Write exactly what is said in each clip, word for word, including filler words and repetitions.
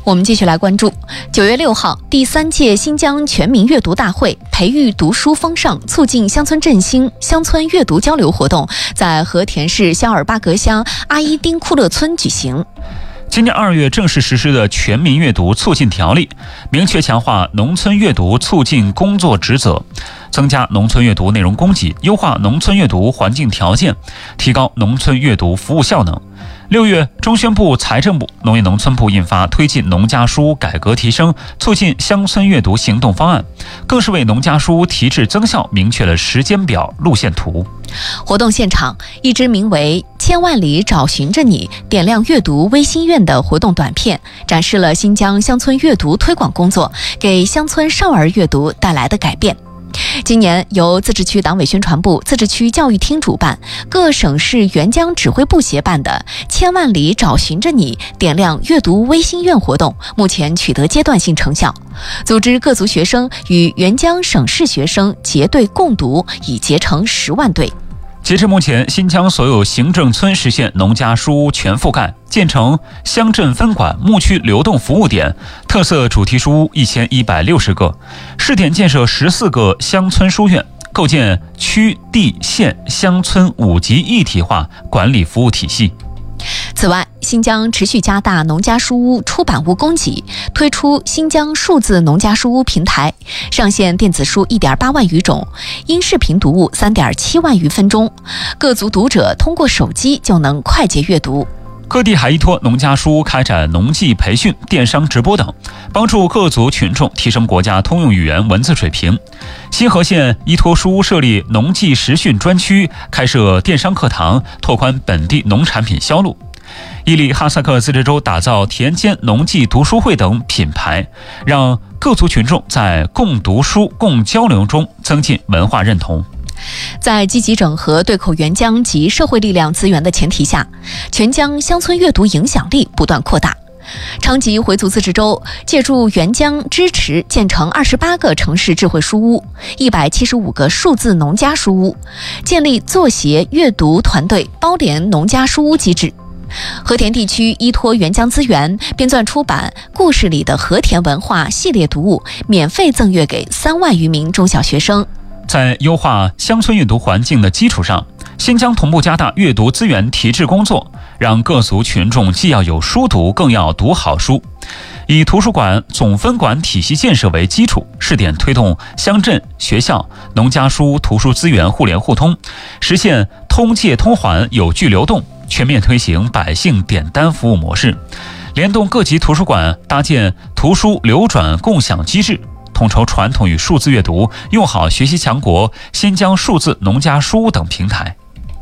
我们继续来关注九月六号，第三届新疆全民阅读大会培育读书风尚，促进乡村振兴乡村阅读交流活动在和田市肖尔巴格乡阿依丁库勒村举行。 今年二月正式实施的全民阅读促进条例，明确强化农村阅读促进工作职责，增加农村阅读内容供给，优化农村阅读环境条件，提高农村阅读服务效能。六月，中宣部、财政部、农业农村部印发《推进农家书改革提升、促进乡村阅读行动方案》，更是为农家书提质增效明确了时间表、路线图。 活动现场，一支名为《千万里找寻着你，点亮阅读微心愿》的活动短片，展示了新疆乡村阅读推广工作给乡村少儿阅读带来的改变。今年由自治区党委宣传部、自治区教育厅主办，各省市援疆指挥部协办的“千万里找寻着你，点亮阅读微心愿”活动，目前取得阶段性成效。组织各族学生与援疆省市学生结对共读，已结成十万对。 截至目前，新疆所有行政村实现农家书全覆盖，建成乡镇分管、牧区流动服务点、特色主题书屋一千一百六十个，试点建设十四个乡村书院，构建区、地、县、乡村五级一体化管理服务体系。 此外，新疆持续加大农家书屋出版物供给，推出新疆数字农家书屋平台，上线电子书 一点八万余种，音视频读物 三点七万余分钟，各族读者通过手机就能快捷阅读。 各地还依托农家书开展农技培训、电商直播等，帮助各族群众提升国家通用语言文字水平。新河县依托书屋设立农技实训专区，开设电商课堂，拓宽本地农产品销路。伊犁哈萨克自治州打造田间农技读书会等品牌，让各族群众在共读书、共交流中增进文化认同。 在积极整合对口援疆及社会力量资源的前提下，全疆乡村阅读影响力不断扩大。昌吉回族自治州借助援疆支持，建成二十八个城市智慧书屋，一百七十五个数字农家书屋，建立作协阅读团队包联农家书屋机制。和田地区依托援疆资源，编纂出版《故事里的和田文化》系列读物，免费赠阅给三万余名中小学生。 在优化乡村阅读环境的基础上，新疆同步加大阅读资源提质工作，让各族群众既要有书读，更要读好书。以图书馆总分管体系建设为基础，试点推动乡镇、学校、农家书图书资源互联互通，实现通借通还有序流动，全面推行百姓点单服务模式，联动各级图书馆搭建图书流转共享机制，统筹传统与数字阅读，用好学习强国新疆数字农家书屋等平台。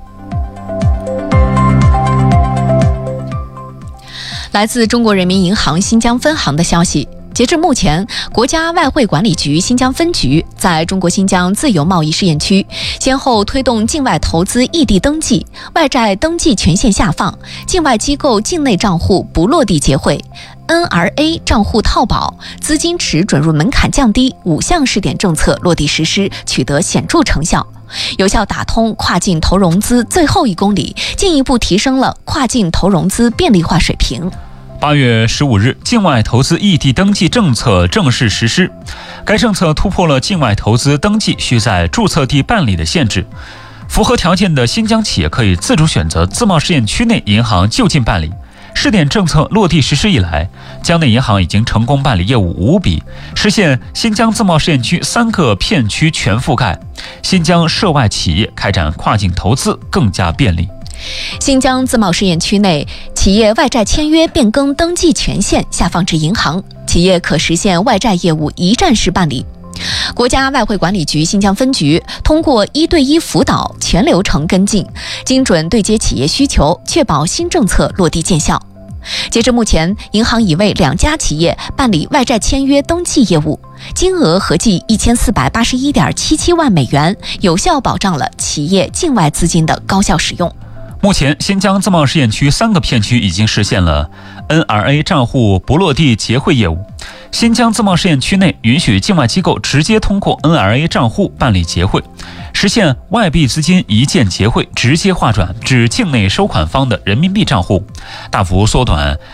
来自中国人民银行新疆分行的消息，截至目前，国家外汇管理局新疆分局在中国新疆自由贸易试验区先后推动境外投资异地登记、外债登记权限下放、境外机构境内账户不落地结汇、N R A 账户套保、资金池准入门槛降低五项试点政策落地实施，取得显著成效，有效打通跨境投融资最后一公里，进一步提升了跨境投融资便利化水平。 八月十五日，境外投资异地登记政策正式实施。该政策突破了境外投资登记需在注册地办理的限制，符合条件的新疆企业可以自主选择自贸试验区内银行就近办理。试点政策落地实施以来，疆内银行已经成功办理业务五笔，实现新疆自贸试验区三个片区全覆盖，新疆涉外企业开展跨境投资更加便利。 新疆自贸试验区内，企业外债签约变更登记权限下放至银行，企业可实现外债业务一站式办理。国家外汇管理局新疆分局通过一对一辅导、全流程跟进，精准对接企业需求，确保新政策落地见效。截至目前，银行已为两家企业办理外债签约登记业务，金额合计一千四百八十一点七七万美元，有效保障了企业境外资金的高效使用。 目前，新疆自贸试验区三个片区已经实现了 N R A 账户不落地结汇业务。新疆自贸试验区内允许境外机构直接通过 N R A 账户办理结汇，实现外币资金一键结汇，直接划转至境内收款方的人民币账户，大幅缩短